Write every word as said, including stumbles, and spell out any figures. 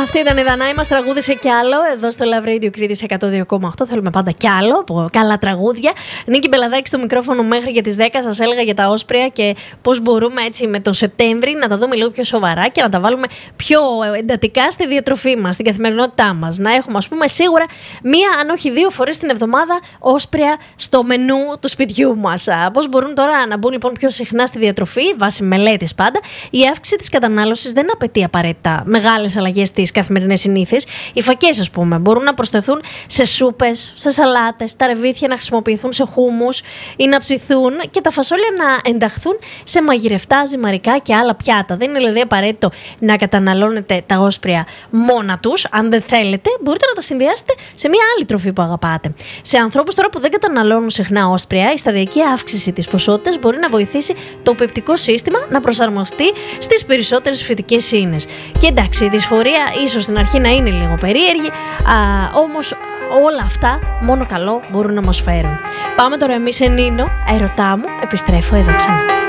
Αυτή ήταν η Δανάη μας, τραγούδισε κι άλλο εδώ στο Love Radio Κρήτης εκατό δύο κόμμα οκτώ. Θέλουμε πάντα κι άλλο από καλά τραγούδια. Νίκη Μπελαδάκη στο μικρόφωνο μέχρι και τις δέκα. Σας έλεγα για τα όσπρια και πώς μπορούμε έτσι με το Σεπτέμβρη να τα δούμε λίγο πιο σοβαρά και να τα βάλουμε πιο εντατικά στη διατροφή μας, στην καθημερινότητά μας. Να έχουμε, ας πούμε, σίγουρα μία, αν όχι δύο φορές την εβδομάδα όσπρια στο μενού του σπιτιού μας. Πώς μπορούν τώρα να μπουν λοιπόν πιο συχνά στη διατροφή, βάσει μελέτης πάντα. Η αύξηση της κατανάλωσης δεν απαιτεί απαραίτητα μεγάλες αλλαγές στις καθημερινές συνήθειες. Οι φακές, ας πούμε, μπορούν να προσθεθούν σε σούπες, σε σαλάτες, τα ρεβίθια να χρησιμοποιηθούν σε χούμους ή να ψηθούν και τα φασόλια να ενταχθούν σε μαγειρευτά, ζυμαρικά και άλλα πιάτα. Δεν είναι δηλαδή απαραίτητο να καταναλώνετε τα όσπρια μόνα τους. Αν δεν θέλετε, μπορείτε να τα συνδυάσετε σε μια άλλη τροφή που αγαπάτε. Σε ανθρώπους τώρα που δεν καταναλώνουν συχνά όσπρια, η σταδιακή αύξηση της ποσότητας μπορεί να βοηθήσει το πεπτικό σύστημα να προσαρμοστεί στις περισσότερες φυτικές ίνες. Και εντάξει, η δυσφορία ίσως στην αρχή να είναι λίγο περίεργη, α, όμως όλα αυτά μόνο καλό μπορούν να μας φέρουν. Πάμε τώρα εμείς σε Νίνο, Ερωτά μου, επιστρέφω εδώ ξανά.